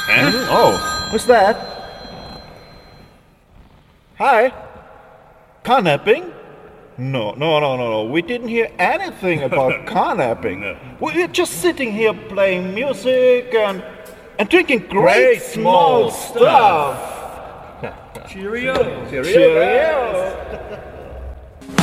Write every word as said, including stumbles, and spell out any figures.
Huh? Oh, what's that? Hi? Carnapping? No, no, no, no, no. We didn't hear anything about carnapping. No. We're just sitting here playing music and and drinking great, Great small small stuff. Cheerio. Cheerio.